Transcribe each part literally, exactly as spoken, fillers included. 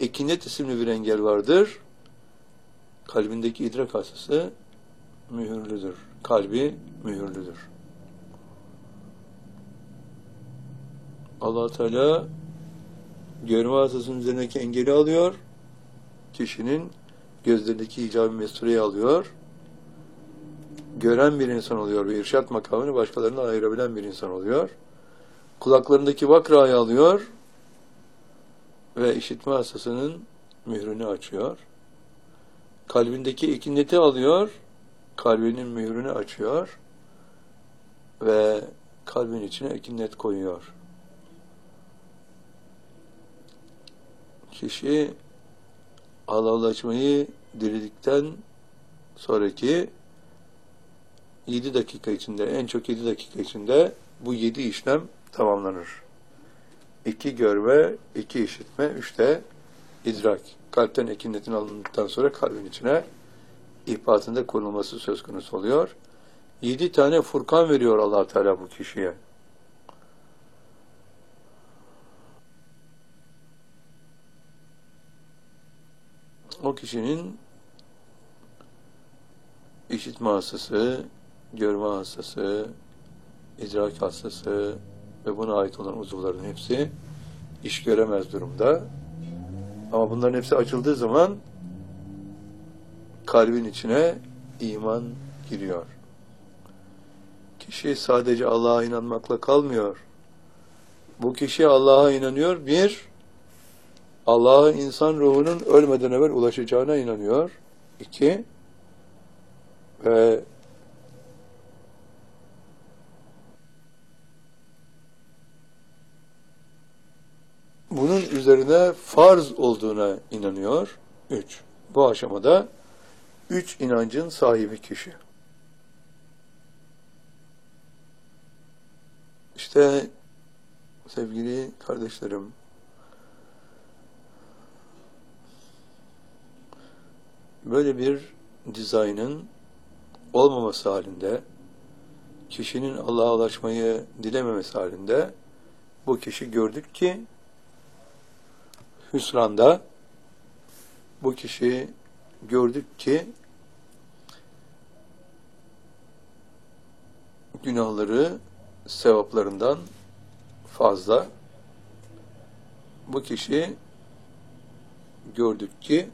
ekinet isimli bir engel vardır. Kalbindeki idrak hastası mühürlüdür. Kalbi mühürlüdür. Allah Teala görme hastasının üzerindeki engeli alıyor. Kişinin gözlerindeki icab-ı mestureyi alıyor. Gören bir insan oluyor ve irşat makamını başkalarına ayırabilen bir insan oluyor. Kulaklarındaki vakrayı alıyor ve işitme hastasının mührünü açıyor. Kalbindeki ekineti alıyor, kalbinin mührünü açıyor ve kalbin içine ekinet koyuyor. Kişi Allah'laşmayı diledikten sonraki yedi dakika içinde, en çok yedi dakika içinde bu yedi işlem tamamlanır. İki görme, iki işitme, üç de idrak. Kalpten ekinetin alındıktan sonra kalbin içine ihbatında konulması söz konusu oluyor. Yedi tane Furkan veriyor Allah Teala bu kişiye. O kişinin işitme hastası, görme hastası, idrak hastası ve buna ait olan uzuvların hepsi iş göremez durumda. Ama bunların hepsi açıldığı zaman kalbin içine iman giriyor. Kişi sadece Allah'a inanmakla kalmıyor. Bu kişi Allah'a inanıyor. Bir, Allah'a insan ruhunun ölmeden evvel ulaşacağına inanıyor. İki, ve bunun üzerine farz olduğuna inanıyor. Üç. Bu aşamada üç inancın sahibi kişi. İşte sevgili kardeşlerim, böyle bir dizaynın olmaması halinde, kişinin Allah'a ulaşmayı dilememesi halinde, bu kişi gördük ki hüsranda, bu kişi gördük ki günahları sevaplarından fazla, bu kişi gördük ki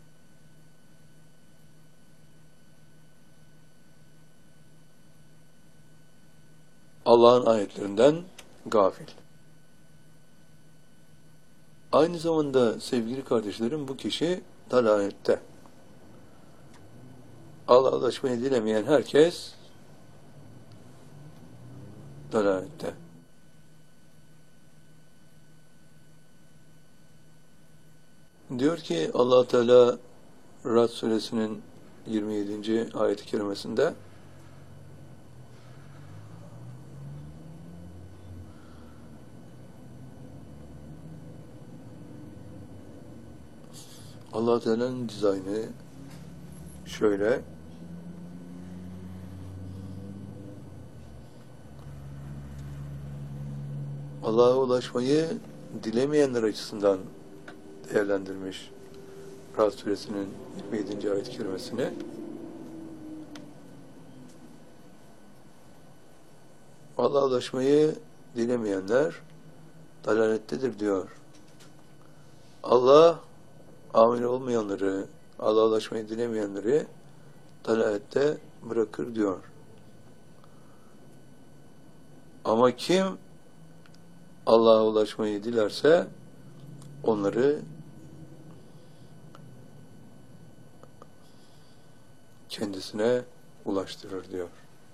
Allah'ın ayetlerinden gafil. Aynı zamanda sevgili kardeşlerim, bu kişi dalalette. Allah'a ulaşmayı dilemeyen herkes dalalette. Diyor ki Allah Teala Ra'd suresinin yirmi yedinci ayet-i kerimesinde, Allah Teala'nın dizaynı şöyle: Allah'a ulaşmayı dilemeyenler açısından değerlendirmiş Ra'd suresinin yirmi yedinci ayet-i kerimesini. Allah'a ulaşmayı dilemeyenler dalalettedir diyor. Allah amel olmayanları, Allah'a ulaşmayı dilemeyenleri dalalette bırakır diyor. Ama kim Allah'a ulaşmayı dilerse onları kendisine ulaştırır diyor.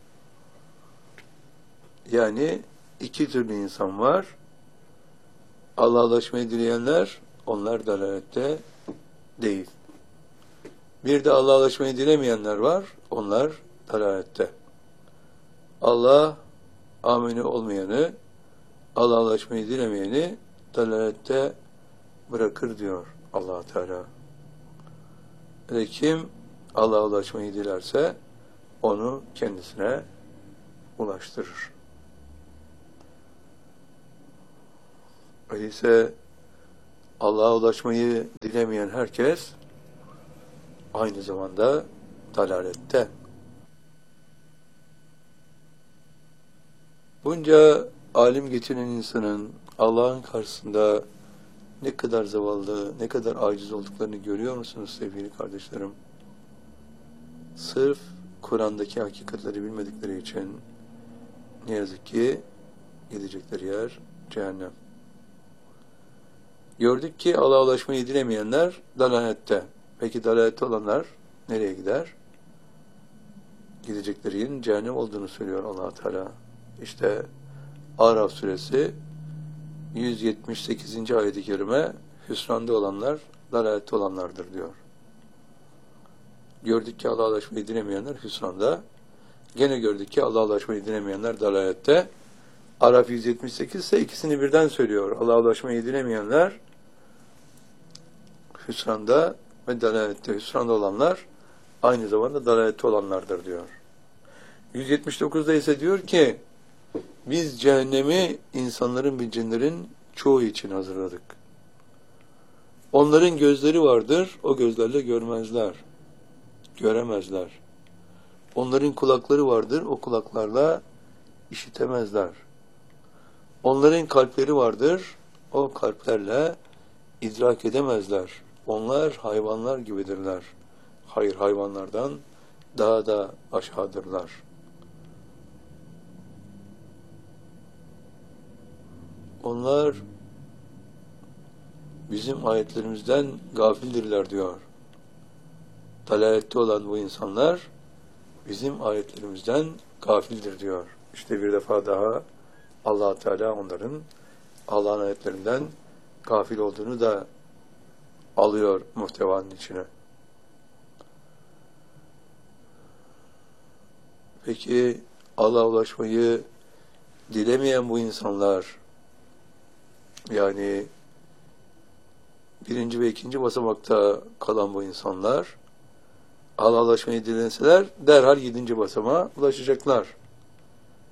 Yani iki türlü insan var. Allah'a ulaşmayı dileyenler, onlar dalalette değil. Bir de Allah'a ulaşmayı dilemeyenler var, onlar dalalette. Allah amini olmayanı, Allah'a ulaşmayı dilemeyeni dalalette bırakır diyor Allah Teala. Ve kim Allah'a ulaşmayı dilerse onu kendisine ulaştırır. Öyleyse Allah'a ulaşmayı dilemeyen herkes aynı zamanda dalalette. Bunca alim getiren insanın Allah'ın karşısında ne kadar zavallı, ne kadar aciz olduklarını görüyor musunuz sevgili kardeşlerim? Sırf Kur'an'daki hakikatleri bilmedikleri için ne yazık ki gidecekleri yer cehennem. Gördük ki Allah'a ulaşmayı dilemeyenler dalalette. Peki dalalette olanlar nereye gider? Gidecekleri yerin cehennem olduğunu söylüyor Allah Teala. İşte Araf suresi yüz yetmiş sekizinci ayet-i kerime hüsranda olanlar dalalette olanlardır diyor. Gördük ki Allah'a ulaşmayı dilemeyenler hüsranda. Gene gördük ki Allah'a ulaşmayı dilemeyenler dalalette. Araf yüz yetmiş sekiz ise ikisini birden söylüyor. Allah'a ulaşmayı dilemeyenler hüsranda ve dalalette. Hüsranda olanlar aynı zamanda dalalette olanlardır diyor. yüz yetmiş dokuzda ise diyor ki biz cehennemi insanların ve cinlerin çoğu için hazırladık. Onların gözleri vardır, o gözlerle görmezler, göremezler. Onların kulakları vardır, o kulaklarla işitemezler. Onların kalpleri vardır, o kalplerle idrak edemezler. Onlar hayvanlar gibidirler. Hayır, hayvanlardan daha da aşağıdırlar. Onlar bizim ayetlerimizden gafildirler diyor. Dalalette olan bu insanlar bizim ayetlerimizden gafildir diyor. İşte bir defa daha Allah Teala onların Allah'ın ayetlerinden gafil olduğunu da alıyor muhtevanın içine. Peki Allah'a ulaşmayı dilemeyen bu insanlar, yani birinci ve ikinci basamakta kalan bu insanlar Allah'a ulaşmayı dilenseler derhal yedinci basamağa ulaşacaklar.